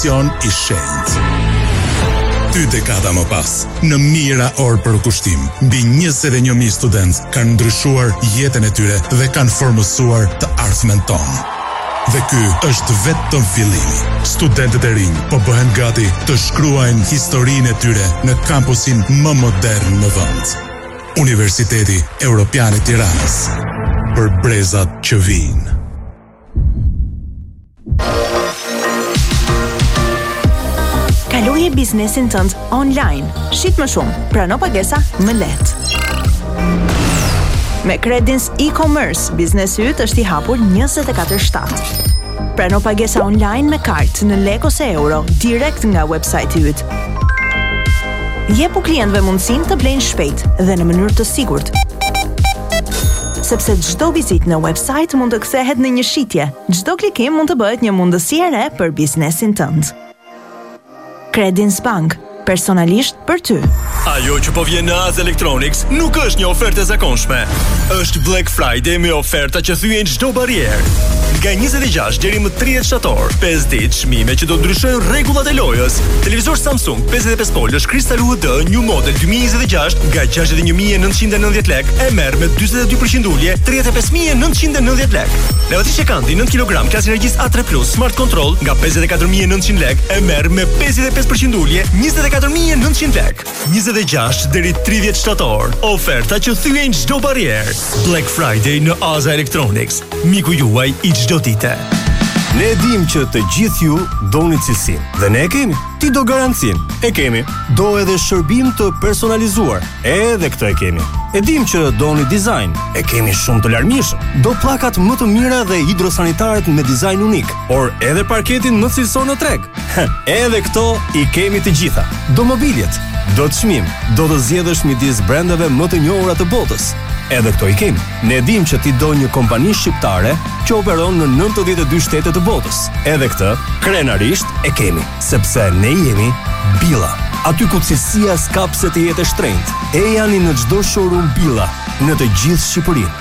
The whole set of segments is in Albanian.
emision i shenjtë. 2 dekada më pas, në mijëra orë për kushtim, mbi 21.000 studentë kanë ndryshuar jetën e tyre dhe kanë formësuar të ardhmen tonë. Dhe ky është vetëm fillimi. Studentët e rinj po bëhen gati të shkruajnë historinë e tyre në kampusin më modern në vend. Universiteti Evropian i Tiranës, për brezat që vijnë. Kaloje biznesin tënd online. Shit më shumë, prano pagesa më lehtë. Me Credins e-commerce, biznesi yt është i hapur 24/7. Prano pagesa online me kartë në lek ose euro, direkt nga website-i yt. Jepu klientëve mundësinë të blejnë shpejt dhe në mënyrë të sigurt. Sepse çdo vizitë në website mund të kthehet në një shitje. Çdo klikim mund të bëhet një mundësi e re për biznesin tënd. Credins Bank, personalisht për ty. Ajo që po vjen në AZ Electronics nuk është një ofertë e zakonshme. Është Black Friday me oferta që thyen çdo barrierë. Nga 26 deri më 30 shtator, 5 ditë çmime që do ndryshojnë rregullat e lojës. Televizor Samsung 55 polësh Crystal UHD New Model 2026 nga 61.990 lek e merr me 42% ulje 35.990 lek. Lavatriçe Kandi 9 kg klasë energjisë A3 Plus Smart Control nga 54.900 lek e merr me 55% ulje 24.900 lek. 26 deri 30 shtator. Oferta që thyen çdo barrierë. Black Friday në AZ Electronics. Miku juaj i çdo dite. Ne e dim që të gjithë ju doni cilësinë dhe ne e kemi. Ti do garancinë, e kemi. Do edhe shërbim të personalizuar, edhe këtë e kemi. E dim që doni dizajn, e kemi shumë të larmishëm. Do pllakat më të mira dhe hidrosanitaret me dizajn unik, por edhe parketin më cilësor në treg. Edhe këto i kemi të gjitha. Do mobiljet, do të çmim, do të zgjedhësh midis brendeve më të njohura të botës. Edhe këto i kemi. Ne dim që ti do një kompani shqiptare që operon në 92 shtete të botës. Edhe këtë, krenarisht, e kemi, sepse ne jemi Billa. Aty ku cilësia s'ka pse të jetë e shtrenjtë. E janë në çdo showroom Billa, në të gjithë Shqipërinë.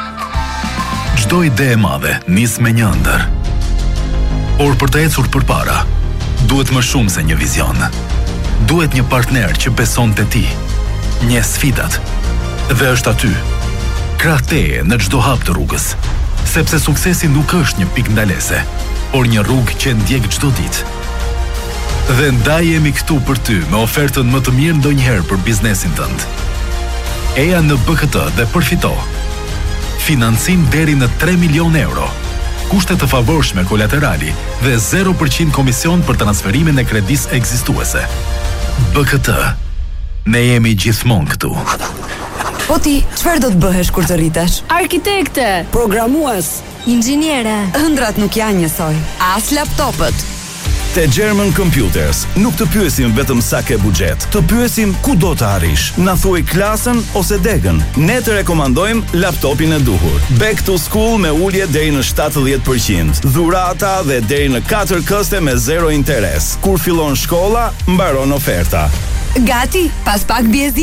Çdo ide e madhe nis me një ëndër. Por për të ecur përpara, duhet më shumë se një vizion. Duhet një partner që beson te ti, një sfidat. Dhe është aty, krah teje në çdo hap të rrugës, sepse suksesi nuk është një pikë ndalese, por një rrugë që ndjek çdo ditë. Dhe ndaj jemi këtu për ty me ofertën më të mirë ndonjëherë për biznesin tënd. Eja në BKT dhe përfito. Financim deri në 3 milion euro. Kushte të favorshme kolaterali dhe 0% komision për transferimin e kredisë ekzistuese. BKT. Ne jemi gjithmonë këtu. Po ti, çfarë do të bëhesh kur të rritesh? Arkitekte, Programues, inxhiniere. ëndrat nuk janë njësoj, as laptopët. Te German Computers nuk të pyesim vetëm sa ke buxhet, të pyesim ku do të arrish. Na thuaj klasën ose degën. Ne të rekomandojmë laptopin e duhur. Back to school me ulje deri në 70%, dhurata dhe deri në 4 këste me 0 interes. Kur fillon shkolla, mbaron oferta. Gati, pas pak bjezi.